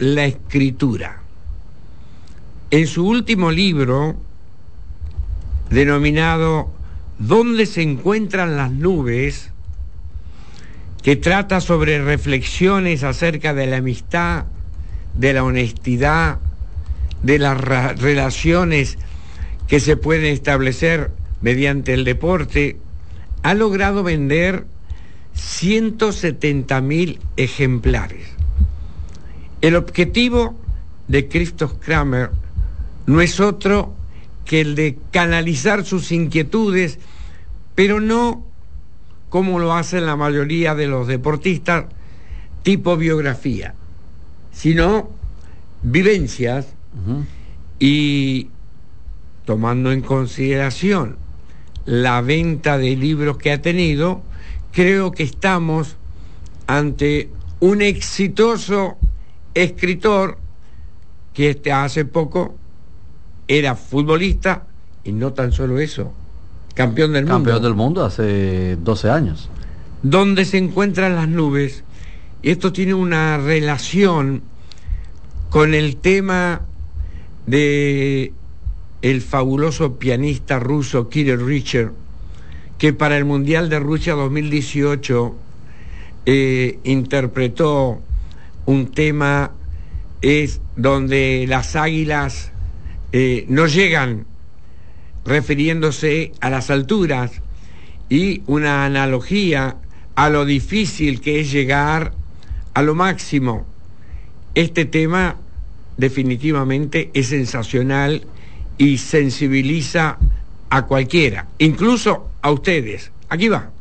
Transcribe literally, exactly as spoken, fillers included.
la escritura. En su último libro, denominado ¿Dónde se encuentran las nubes?, que trata sobre reflexiones acerca de la amistad, de la honestidad, de las ra- relaciones que se pueden establecer mediante el deporte, ha logrado vender ciento setenta mil ejemplares. El objetivo de Christoph Kramer no es otro que el de canalizar sus inquietudes, pero no como lo hacen la mayoría de los deportistas, tipo biografía, sino vivencias. Uh-huh. Y tomando en consideración la venta de libros que ha tenido, creo que estamos ante un exitoso escritor que este hace poco era futbolista y no tan solo eso, campeón del mundo. Campeón del mundo hace doce años. ¿Dónde se encuentran las nubes? Y esto tiene una relación con el tema de el fabuloso pianista ruso Kirill Richter, que para el Mundial de Rusia dos mil dieciocho eh, interpretó un tema es donde las águilas eh, no llegan, refiriéndose a las alturas, y una analogía a lo difícil que es llegar a lo máximo. Este tema definitivamente es sensacional y sensibiliza a cualquiera, incluso a ustedes. Aquí va.